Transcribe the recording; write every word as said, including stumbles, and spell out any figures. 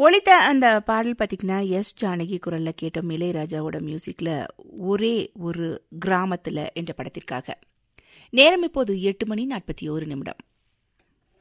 ஒலித்த அந்த பாடல் பார்த்தீங்கன்னா எஸ் ஜானகி குரல்ல கேட்டோம். இளையராஜாவோட மியூசிக்ல ஒரே ஒரு கிராமத்துல என்ற படத்திற்காக. நேரம் இப்போது எட்டு மணி நாற்பத்தி ஒரு நிமிடம்.